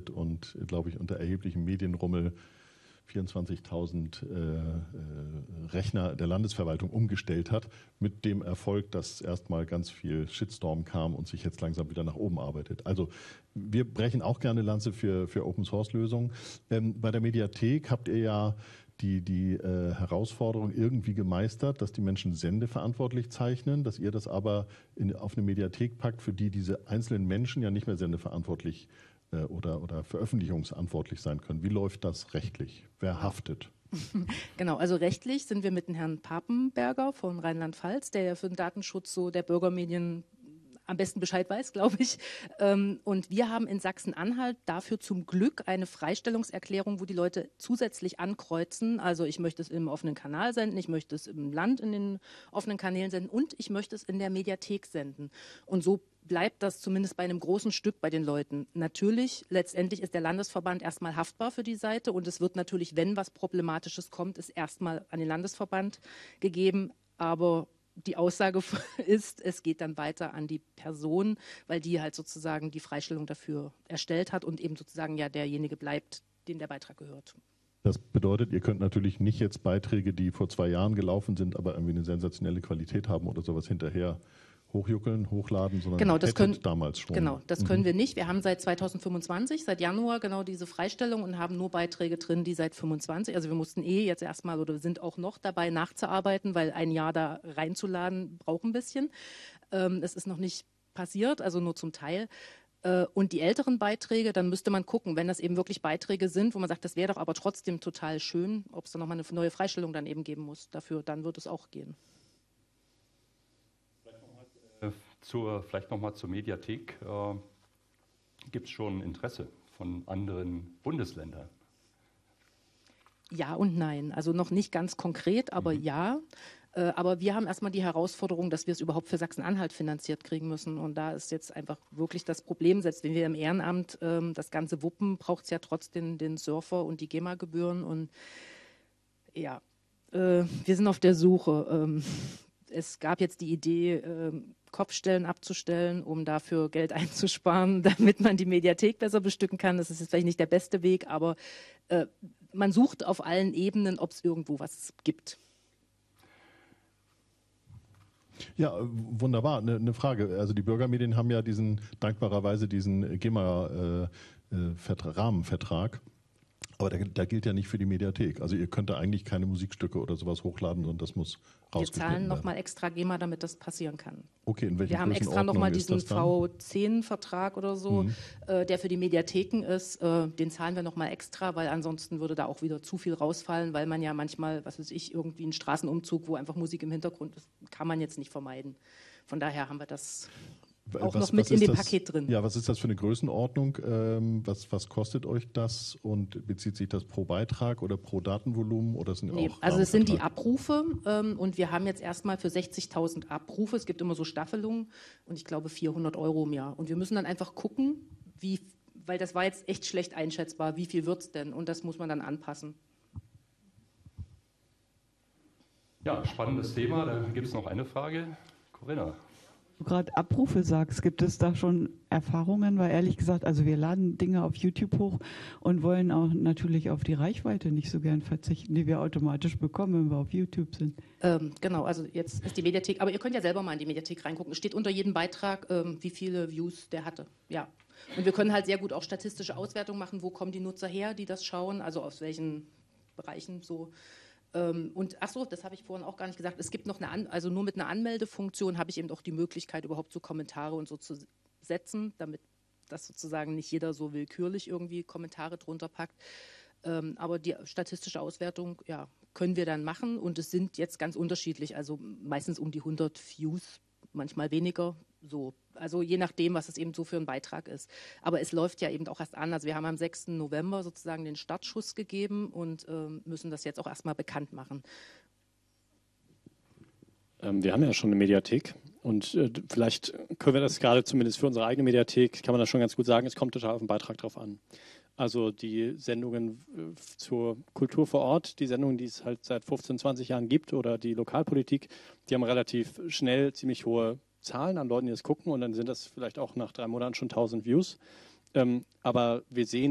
arbeitet und, glaube ich, unter erheblichem Medienrummel 24.000 Rechner der Landesverwaltung umgestellt hat, mit dem Erfolg, dass erstmal ganz viel Shitstorm kam und sich jetzt langsam wieder nach oben arbeitet. Also wir brechen auch gerne Lanze für Open-Source-Lösungen. Bei der Mediathek habt ihr ja die Herausforderung irgendwie gemeistert, dass die Menschen sendeverantwortlich zeichnen, dass ihr das aber auf eine Mediathek packt, für die diese einzelnen Menschen ja nicht mehr sendeverantwortlich oder veröffentlichungsverantwortlich sein können. Wie läuft das rechtlich? Wer haftet? Genau, also rechtlich sind wir mit dem Herrn Papenberger von Rheinland-Pfalz, der ja für den Datenschutz so der Bürgermedien am besten Bescheid weiß, glaube ich. Und wir haben in Sachsen-Anhalt dafür zum Glück eine Freistellungserklärung, wo die Leute zusätzlich ankreuzen. Also ich möchte es im offenen Kanal senden, ich möchte es im Land in den offenen Kanälen senden und ich möchte es in der Mediathek senden. Und so bleibt das zumindest bei einem großen Stück bei den Leuten. Natürlich, letztendlich ist der Landesverband erstmal haftbar für die Seite und es wird natürlich, wenn was Problematisches kommt, ist erstmal an den Landesverband gegeben. Aber die Aussage ist, es geht dann weiter an die Person, weil die halt sozusagen die Freistellung dafür erstellt hat und eben sozusagen ja derjenige bleibt, dem der Beitrag gehört. Das bedeutet, ihr könnt natürlich nicht jetzt Beiträge, die vor 2 Jahren gelaufen sind, aber irgendwie eine sensationelle Qualität haben oder sowas hinterher hochjuckeln, hochladen, sondern genau, das können, damals schon. Genau, das können wir nicht. Wir haben seit 2025, seit Januar genau diese Freistellung und haben nur Beiträge drin, die seit 25, also wir mussten jetzt erstmal oder sind auch noch dabei nachzuarbeiten, weil ein Jahr da reinzuladen braucht ein bisschen. Es ist noch nicht passiert, also nur zum Teil. Und die älteren Beiträge, dann müsste man gucken, wenn das eben wirklich Beiträge sind, wo man sagt, das wäre doch aber trotzdem total schön, ob es dann nochmal eine neue Freistellung dann eben geben muss. Dafür, dann wird es auch gehen. Vielleicht nochmal zur Mediathek. Gibt es schon Interesse von anderen Bundesländern? Ja und nein. Also noch nicht ganz konkret, aber ja. Aber wir haben erstmal die Herausforderung, dass wir es überhaupt für Sachsen-Anhalt finanziert kriegen müssen. Und da ist jetzt einfach wirklich das Problem, selbst wenn wir im Ehrenamt das Ganze wuppen, braucht es ja trotzdem den Surfer und die GEMA-Gebühren. Und ja, wir sind auf der Suche. Es gab jetzt die Idee, Kopfstellen abzustellen, um dafür Geld einzusparen, damit man die Mediathek besser bestücken kann. Das ist jetzt vielleicht nicht der beste Weg, aber man sucht auf allen Ebenen, ob es irgendwo was gibt. Ja, wunderbar. Eine Frage. Also die Bürgermedien haben ja dankbarerweise diesen GEMA-Rahmenvertrag. Aber da gilt ja nicht für die Mediathek. Also ihr könnt da eigentlich keine Musikstücke oder sowas hochladen, sondern das muss rausgeschnitten werden. Wir zahlen nochmal extra GEMA, damit das passieren kann. Okay, in welcher Wir haben extra nochmal diesen V10-Vertrag oder so, der für die Mediatheken ist. Den zahlen wir nochmal extra, weil ansonsten würde da auch wieder zu viel rausfallen, weil man ja manchmal, was weiß ich, irgendwie einen Straßenumzug, wo einfach Musik im Hintergrund ist, kann man jetzt nicht vermeiden. Von daher haben wir das auch noch mit in dem Paket drin. Ja, was ist das für eine Größenordnung? Was kostet euch das und bezieht sich das pro Beitrag oder pro Datenvolumen? Oder sind auch also es sind die Abrufe und wir haben jetzt erstmal für 60.000 Abrufe, es gibt immer so Staffelungen und ich glaube 400 € im Jahr. Und wir müssen dann einfach gucken, weil das war jetzt echt schlecht einschätzbar, wie viel wird es denn? Und das muss man dann anpassen. Ja, spannendes Thema. Da gibt es noch eine Frage. Corinna. Du gerade Abrufe sagst, gibt es da schon Erfahrungen? Weil ehrlich gesagt, also wir laden Dinge auf YouTube hoch und wollen auch natürlich auf die Reichweite nicht so gern verzichten, die wir automatisch bekommen, wenn wir auf YouTube sind. Genau, also jetzt ist die Mediathek, aber ihr könnt ja selber mal in die Mediathek reingucken. Es steht unter jedem Beitrag, wie viele Views der hatte. Ja. Und wir können halt sehr gut auch statistische Auswertungen machen, wo kommen die Nutzer her, die das schauen, also aus welchen Bereichen so. Und achso, das habe ich vorhin auch gar nicht gesagt, es gibt noch also nur mit einer Anmeldefunktion habe ich eben auch die Möglichkeit, überhaupt so Kommentare und so zu setzen, damit das sozusagen nicht jeder so willkürlich irgendwie Kommentare drunter packt. Aber die statistische Auswertung, ja, können wir dann machen und es sind jetzt ganz unterschiedlich, also meistens um die 100 Views, manchmal weniger, so. Also je nachdem, was es eben so für ein Beitrag ist. Aber es läuft ja eben auch erst an. Also wir haben am 6. November sozusagen den Startschuss gegeben und müssen das jetzt auch erstmal bekannt machen. Wir haben ja schon eine Mediathek und vielleicht können wir das gerade zumindest für unsere eigene Mediathek, kann man das schon ganz gut sagen, es kommt total auf den Beitrag drauf an. Also die Sendungen zur Kultur vor Ort, die Sendungen, die es halt seit 15, 20 Jahren gibt oder die Lokalpolitik, die haben relativ schnell ziemlich hohe Zahlen an Leuten, die das gucken und dann sind das vielleicht auch nach 3 Monaten schon 1000 Views. Aber wir sehen